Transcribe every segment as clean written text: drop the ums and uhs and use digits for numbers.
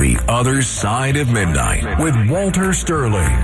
The Other Side of Midnight with Walter Sterling.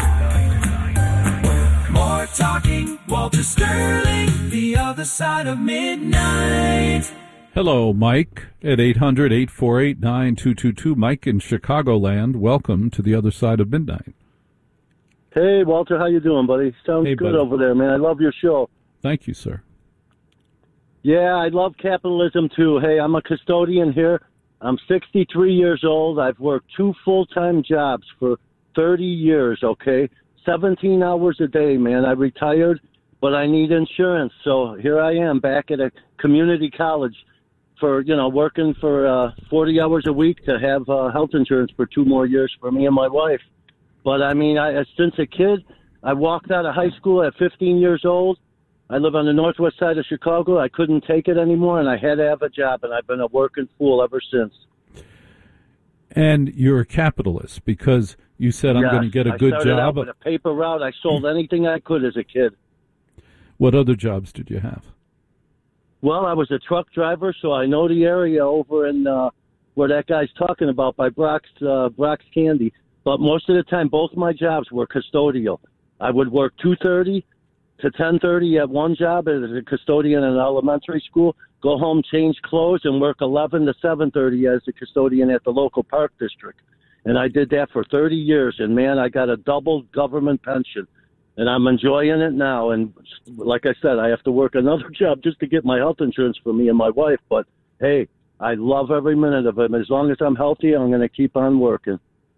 More talking, Walter Sterling, The Other Side of Midnight. Hello, Mike at 800-848-9222. Mike in Chicagoland. Welcome to The Other Side of Midnight. Hey, Walter, how you doing, buddy? Sounds good buddy. over there, man. I love your show. Thank you, sir. Yeah, I love capitalism, too. Hey, I'm a custodian here. I'm 63 years old. I've worked 2 full-time jobs for 30 years, okay? 17 hours a day, man. I retired, but I need insurance. So here I am back at a community college for, working for 40 hours a week to have health insurance for 2 more years for me and my wife. But, since a kid, I walked out of high school at 15 years old. I live on the northwest side of Chicago. I couldn't take it anymore, and I had to have a job, and I've been a working fool ever since. And you're a capitalist because you said, I'm going to get a good I started job. out with a paper route. I sold anything I could as a kid. What other jobs did you have? Well, I was a truck driver, so I know the area over in where that guy's talking about by Brock's Candy. But most of the time, both my jobs were custodial. I would work 2:30 to 10:30 at one job as a custodian in an elementary school, go home, change clothes, and work 11 to 7:30 as a custodian at the local park district. And I did that for 30 years, and, man, I got a double government pension, and I'm enjoying it now. And like I said, I have to work another job just to get my health insurance for me and my wife. But, hey, I love every minute of it. As long as I'm healthy, I'm going to keep on working.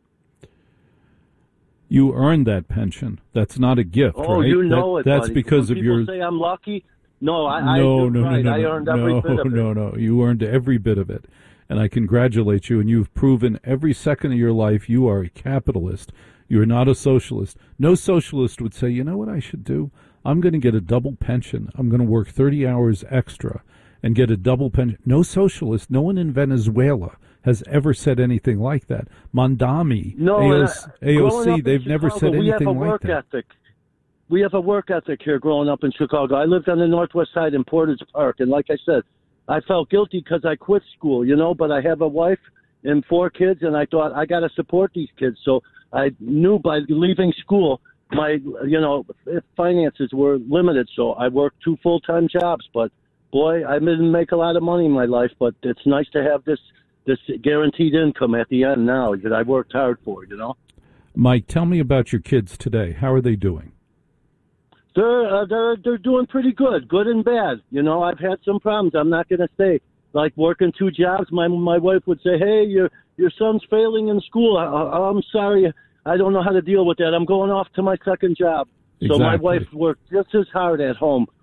You earned that pension. That's not a gift, right? Oh, you know it, That's buddy. because When of your... people say I'm lucky. No, I No. I earned every bit of it. No. You earned every bit of it. And I congratulate you, and you've proven every second of your life you are a capitalist. You're not a socialist. No socialist would say, you know what I should do? I'm going to get a double pension. I'm going to work 30 hours extra and get a double pension. No socialist, no one in Venezuela has ever said anything like that. Mondami, AOC, they've never said anything like that. We have a work ethic here growing up in Chicago. I lived on the northwest side in Portage Park, and like I said, I felt guilty because I quit school, but I have a wife and 4 kids, and I thought I got to support these kids. So I knew by leaving school, my, finances were limited. So I worked 2 full-time jobs, but boy, I didn't make a lot of money in my life, but it's nice to have this guaranteed income at the end now that I worked hard for, Mike, tell me about your kids today. How are they doing? They're doing pretty good and bad. I've had some problems. I'm not going to say, like working 2 jobs. My wife would say, hey, your son's failing in school. I'm sorry. I don't know how to deal with that. I'm going off to my second job. Exactly. So my wife worked just as hard at home